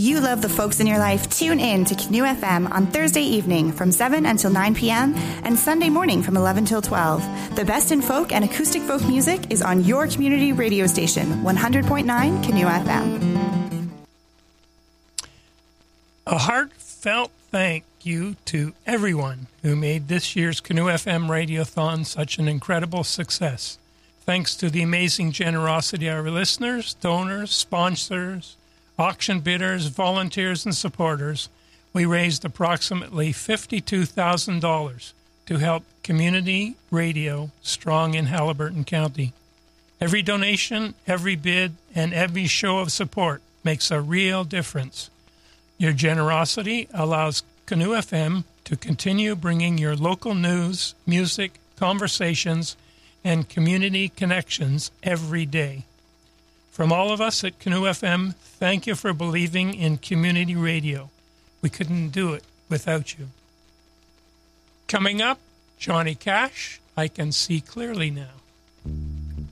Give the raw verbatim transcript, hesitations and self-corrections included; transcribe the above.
you love the folks in your life, tune in to Canoe F M on Thursday evening from seven until nine p.m. and Sunday morning from eleven till twelve. The best in folk and acoustic folk music is on your community radio station, one hundred point nine Canoe F M. A heartfelt thank you to everyone who made this year's Canoe F M Radiothon such an incredible success. Thanks to the amazing generosity of our listeners, donors, sponsors, auction bidders, volunteers, and supporters, we raised approximately fifty-two thousand dollars to help community radio strong in Haliburton County. Every donation, every bid, and every show of support makes a real difference. Your generosity allows Canoe F M to continue bringing your local news, music, conversations, and community connections every day. From all of us at Canoe F M, thank you for believing in community radio. We couldn't do it without you. Coming up, Johnny Cash, I Can See Clearly Now.